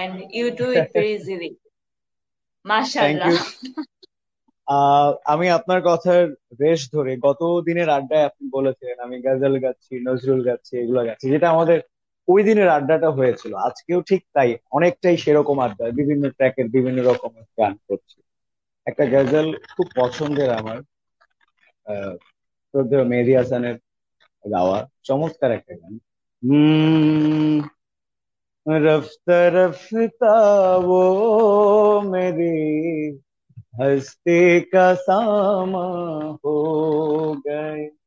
and you do it very easily. Thank Mashallah. You. আমি আপনার কথার রেশ ধরে গত দিনের আড্ডায় আপনি বলেছেন আমি গজল গাচ্ছি, নজরুল গাচ্ছি, এগুলো গাচ্ছি, যেটা আমাদের ওই দিনের আড্ডাটা হয়েছিল। আজকেও ঠিক তাই, অনেকটাই সেরকম আড্ডা, বিভিন্ন ট্র্যাকের বিভিন্ন রকমের গান করছি। একটা গজল খুব পছন্দের আমার, শ্রদ্ধেয় মেহেদী হাসানের গাওয়া চমৎকার একটা গান। रफ्ता रफ्ता वो मेरी हस्ती का सामा हो गए।